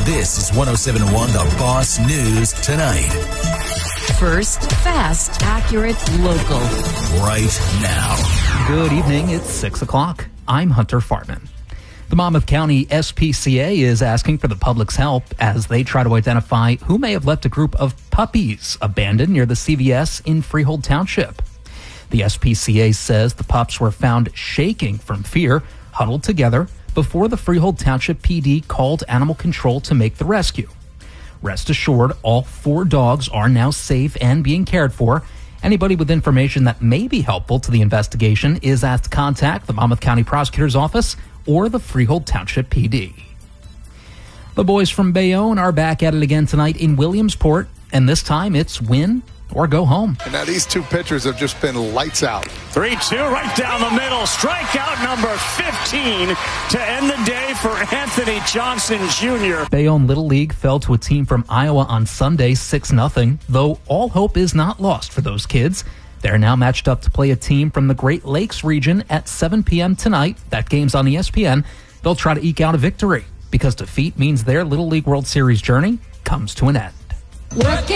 This is 107.1 The Boss News Tonight. First, fast, accurate, local. Right now. Good evening. It's 6 o'clock. I'm Hunter Fartman. The Monmouth County SPCA is asking for the public's help as they try to identify who may have left a group of puppies abandoned near the CVS in Freehold Township. The SPCA says the pups were found shaking from fear, huddled together, before the Freehold Township PD called animal control to make the rescue. Rest assured, all 4 dogs are now safe and being cared for. Anybody with information that may be helpful to the investigation is asked to contact the Monmouth County Prosecutor's Office or the Freehold Township PD. The boys from Bayonne are back at it again tonight in Williamsport, and this time it's win or go home. And now these 2 pitchers have just been lights out. 3-2 right down the middle. Strikeout number 15 to end the day for Anthony Johnson Jr. Bayonne Little League fell to a team from Iowa on Sunday 6-0, though all hope is not lost for those kids. They're now matched up to play a team from the Great Lakes region at 7 p.m. tonight. That game's on ESPN. They'll try to eke out a victory because defeat means their Little League World Series journey comes to an end. Work it.